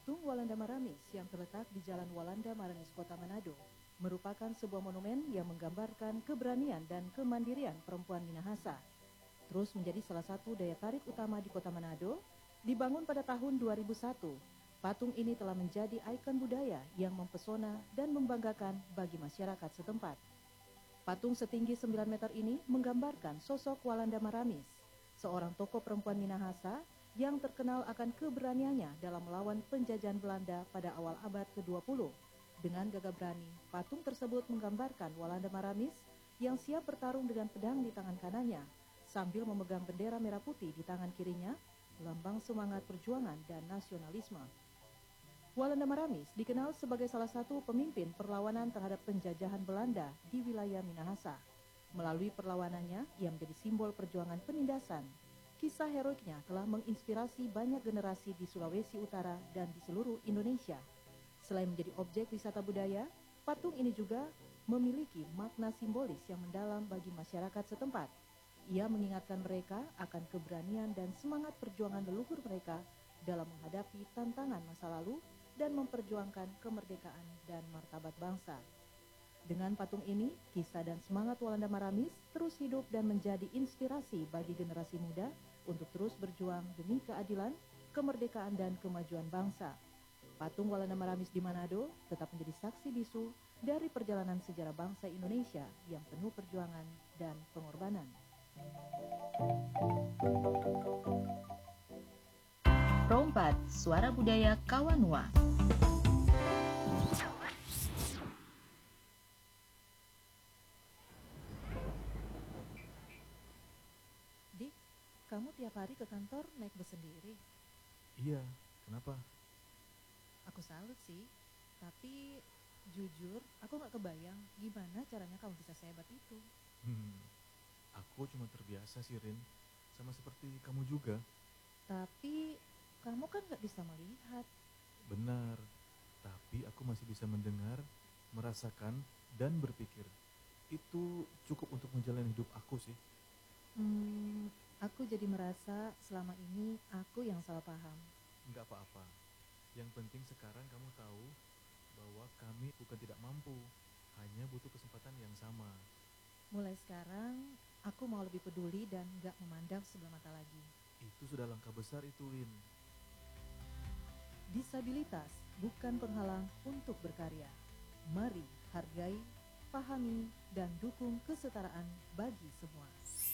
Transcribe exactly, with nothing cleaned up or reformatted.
Patung Walanda Maramis yang terletak di Jalan Walanda Maramis, Kota Manado, merupakan sebuah monumen yang menggambarkan keberanian dan kemandirian perempuan Minahasa. Terus menjadi salah satu daya tarik utama di Kota Manado, dibangun pada tahun dua ribu satu. Patung ini telah menjadi ikon budaya yang mempesona dan membanggakan bagi masyarakat setempat. Patung setinggi sembilan meter ini menggambarkan sosok Walanda Maramis, seorang tokoh perempuan Minahasa yang terkenal akan keberaniannya dalam melawan penjajahan Belanda pada awal abad ke dua puluh. Dengan gagah berani, patung tersebut menggambarkan Walanda Maramis yang siap bertarung dengan pedang di tangan kanannya, sambil memegang bendera merah putih di tangan kirinya, lambang semangat perjuangan dan nasionalisme. Walanda Maramis dikenal sebagai salah satu pemimpin perlawanan terhadap penjajahan Belanda di wilayah Minahasa. Melalui perlawanannya, ia menjadi simbol perjuangan penindasan. Kisah heroiknya telah menginspirasi banyak generasi di Sulawesi Utara dan di seluruh Indonesia. Selain menjadi objek wisata budaya, patung ini juga memiliki makna simbolis yang mendalam bagi masyarakat setempat. Ia mengingatkan mereka akan keberanian dan semangat perjuangan leluhur mereka dalam menghadapi tantangan masa lalu dan memperjuangkan kemerdekaan dan martabat bangsa. Dengan patung ini, kisah dan semangat Walanda Maramis terus hidup dan menjadi inspirasi bagi generasi muda untuk terus berjuang demi keadilan, kemerdekaan dan kemajuan bangsa. Patung Walanda Maramis di Manado tetap menjadi saksi bisu dari perjalanan sejarah bangsa Indonesia yang penuh perjuangan dan pengorbanan. Rompat, Suara Budaya Kawanua. Dik, kamu tiap hari ke kantor naik bus sendiri? Iya, kenapa? Aku salut sih, tapi jujur aku gak kebayang gimana caranya kamu bisa sehebat itu. Hmm, aku cuma terbiasa sih, Rin. Sama seperti kamu juga. Tapi kamu kan gak bisa melihat. Benar, tapi aku masih bisa mendengar, merasakan, dan berpikir. Itu cukup untuk menjalani hidup aku sih. Hmm, aku jadi merasa selama ini aku yang salah paham. Enggak apa-apa. Yang penting sekarang kamu tahu bahwa kami bukan tidak mampu, hanya butuh kesempatan yang sama. Mulai sekarang, aku mau lebih peduli dan gak memandang sebelah mata lagi. Itu sudah langkah besar itu, Lin. Disabilitas bukan penghalang untuk berkarya. Mari hargai, pahami, dan dukung kesetaraan bagi semua.